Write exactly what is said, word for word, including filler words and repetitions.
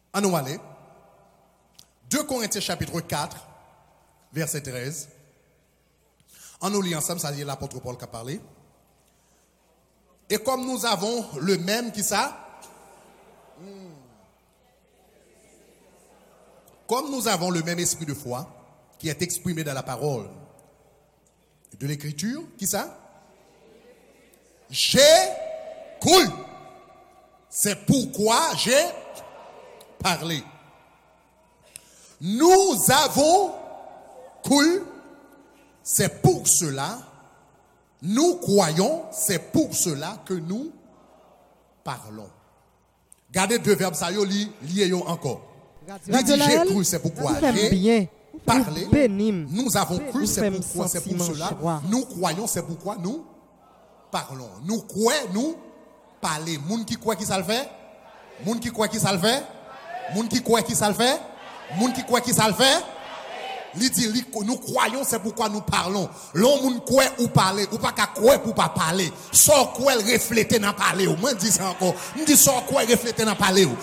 En nous aller. deux Corinthiens chapitre quatre, verset treize. En nous lit ensemble, ça y est l'apôtre Paul qui a parlé. Et comme nous avons le même, qui ça? Hmm. Comme nous avons le même esprit de foi, qui est exprimé dans la parole de l'écriture, qui ça? J'ai cru. C'est pourquoi j'ai parlé. Nous avons cru. C'est pour cela, nous croyons, c'est pour cela que nous parlons. Gardez deux verbes, ça y est, liés encore. Il dit j'ai cru, c'est pourquoi j'ai parlé. Nous avons cru, c'est pourquoi, c'est pour cela. Nous croyons, c'est pourquoi nous parlons. Nous croyons, nous parlons. Moun qui croit qui ça le fait? Moun qui croit qui ça le fait? Moun qui croit qui ça le fait? Moun qui croit qui ça le fait? Il dit, nous croyons, c'est pourquoi nous parlons. L'homme croit ou parler, ou pas qu'à croire pour pas parler. Sans quoi refléter dans parler. Moi, je dis ça encore. Je dis sans quoi refléter dans parler.